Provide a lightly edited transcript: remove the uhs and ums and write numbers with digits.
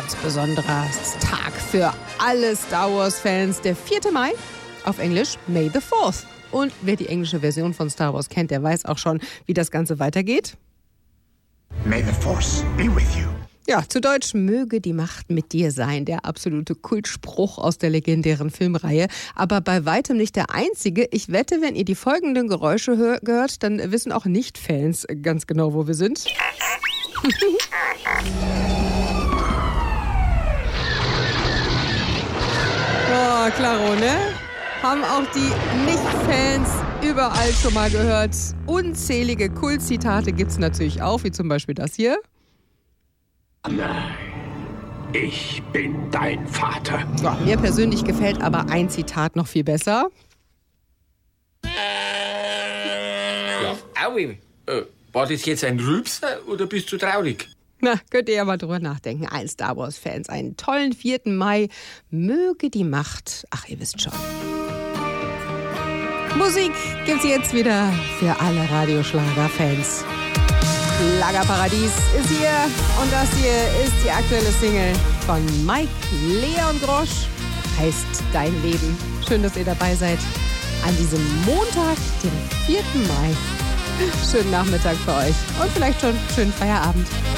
ganz besonderer Tag für alle Star Wars-Fans. Der 4. Mai, auf Englisch May the 4th. Und wer die englische Version von Star Wars kennt, der weiß auch schon, wie das Ganze weitergeht. May the Force be with you. Ja, zu Deutsch, möge die Macht mit dir sein. Der absolute Kultspruch aus der legendären Filmreihe. Aber bei weitem nicht der einzige. Ich wette, wenn ihr die folgenden Geräusche hört, dann wissen auch Nicht-Fans ganz genau, wo wir sind. Oh, klaro, ne? Haben auch die Nicht-Fans überall schon mal gehört. Unzählige Kultzitate gibt's natürlich auch, wie zum Beispiel das hier. Nein, ich bin dein Vater. So, mir persönlich gefällt aber ein Zitat noch viel besser. Ja, Aui, war das jetzt ein Rülpser oder bist du traurig? Na, könnt ihr ja mal drüber nachdenken. Allen Star Wars-Fans, einen tollen 4. Mai. Möge die Macht, ach, ihr wisst schon. Musik gibt's jetzt wieder für alle Radioschlager-Fans. Schlagerparadies ist hier und das hier ist die aktuelle Single von Mike Leon Grosch, heißt Dein Leben. Schön, dass ihr dabei seid an diesem Montag, dem 4. Mai. Schönen Nachmittag für euch und vielleicht schon schönen Feierabend.